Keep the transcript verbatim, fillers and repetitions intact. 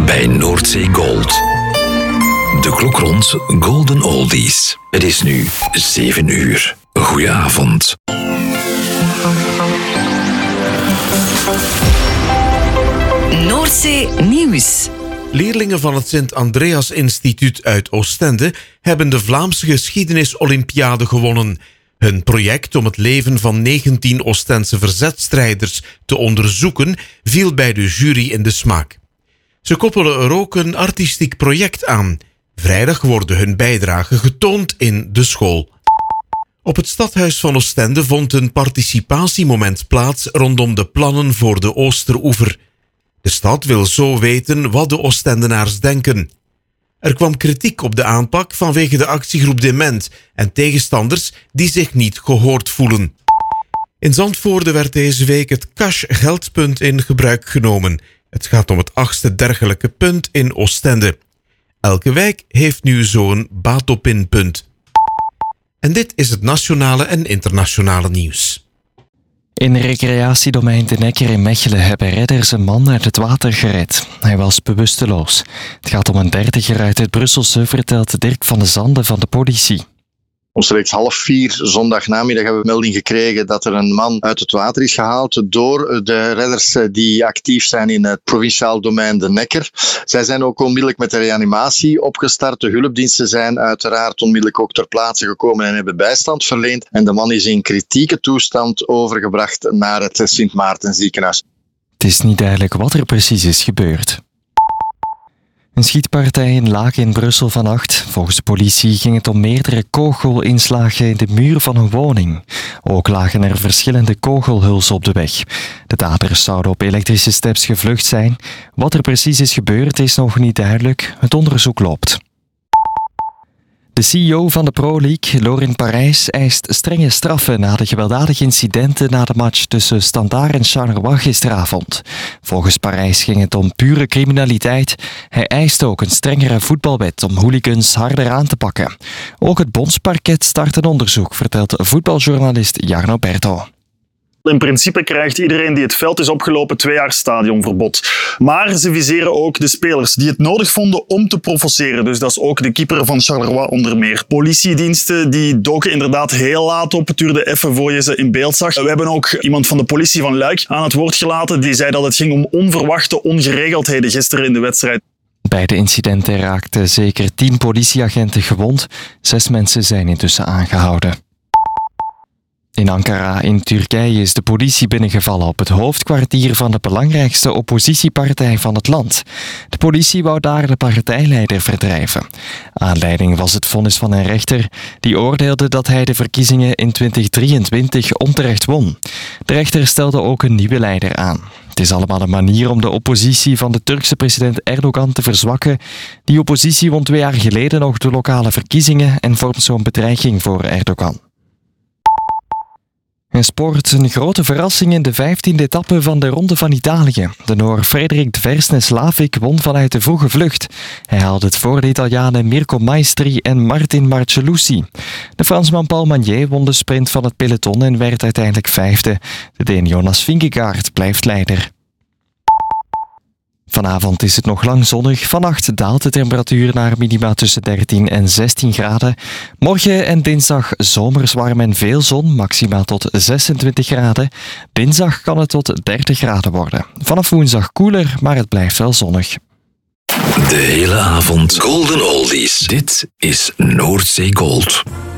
bij Noordzee Gold. De klok rond Golden Oldies. Het is nu zeven uur. Goedenavond. Noordzee Nieuws. Leerlingen van het Sint-Andreas Instituut uit Oostende hebben de Vlaamse Geschiedenis-Olympiade gewonnen. Hun project om het leven van negentien Oostense verzetstrijders te onderzoeken viel bij de jury in de smaak. Ze koppelen er ook een artistiek project aan. Vrijdag worden hun bijdragen getoond in de school. Op het stadhuis van Oostende vond een participatiemoment plaats rondom de plannen voor de Oosteroever. De stad wil zo weten wat de Oostendenaars denken. Er kwam kritiek op de aanpak vanwege de actiegroep Dement en tegenstanders die zich niet gehoord voelen. In Zandvoorde werd deze week het cash-geldpunt in gebruik genomen. Het gaat om het achtste dergelijke punt in Oostende. Elke wijk heeft nu zo'n Batopin-punt. En dit is het nationale en internationale nieuws. In recreatiedomein De Nekker in Mechelen hebben redders een man uit het water gered. Hij was bewusteloos. Het gaat om een dertiger uit het Brusselse, vertelt Dirk van de Zande van de politie. Omstreeks half vier zondagnamiddag hebben we melding gekregen dat er een man uit het water is gehaald door de redders die actief zijn in het provinciaal domein De Nekker. Zij zijn ook onmiddellijk met de reanimatie opgestart. De hulpdiensten zijn uiteraard onmiddellijk ook ter plaatse gekomen en hebben bijstand verleend. En de man is in kritieke toestand overgebracht naar het Sint Maarten ziekenhuis. Het is niet duidelijk wat er precies is gebeurd. Een schietpartij in Laak in Brussel vannacht. Volgens de politie ging het om meerdere kogelinslagen in de muur van een woning. Ook lagen er verschillende kogelhulzen op de weg. De daders zouden op elektrische steps gevlucht zijn. Wat er precies is gebeurd is nog niet duidelijk. Het onderzoek loopt. De C E O van de Pro League, Lorin Parijs, eist strenge straffen na de gewelddadige incidenten na de match tussen Standaard en Charleroi gisteravond. Volgens Parijs ging het om pure criminaliteit. Hij eist ook een strengere voetbalwet om hooligans harder aan te pakken. Ook het bondsparket start een onderzoek, vertelt voetbaljournalist Jarno Berto. In principe krijgt iedereen die het veld is opgelopen twee jaar stadionverbod. Maar ze viseren ook de spelers die het nodig vonden om te provoceren. Dus dat is ook de keeper van Charleroi onder meer. Politiediensten die doken inderdaad heel laat op. Het duurde even voor je ze in beeld zag. We hebben ook iemand van de politie van Luik aan het woord gelaten. Die zei dat het ging om onverwachte ongeregeldheden gisteren in de wedstrijd. Bij de incidenten raakten zeker tien politieagenten gewond. Zes mensen zijn intussen aangehouden. In Ankara in Turkije is de politie binnengevallen op het hoofdkwartier van de belangrijkste oppositiepartij van het land. De politie wou daar de partijleider verdrijven. Aanleiding was het vonnis van een rechter die oordeelde dat hij de verkiezingen in twintig drieëntwintig onterecht won. De rechter stelde ook een nieuwe leider aan. Het is allemaal een manier om de oppositie van de Turkse president Erdogan te verzwakken. Die oppositie won twee jaar geleden nog de lokale verkiezingen en vormt zo'n bedreiging voor Erdogan. En sport, een grote verrassing in de vijftiende etappe van de Ronde van Italië. De Noor Frederik Dversne-Slavik won vanuit de vroege vlucht. Hij haalde het voor de Italianen Mirko Maestri en Martin Marcellucci. De Fransman Paul Magnier won de sprint van het peloton en werd uiteindelijk vijfde. De Deen Jonas Vingegaard blijft leider. Vanavond is het nog lang zonnig. Vannacht daalt de temperatuur naar minima tussen dertien en zestien graden. Morgen en dinsdag zomers warm en veel zon, maximaal tot zesentwintig graden. Dinsdag kan het tot dertig graden worden. Vanaf woensdag koeler, maar het blijft wel zonnig. De hele avond Golden Oldies. Dit is Noordzee Gold.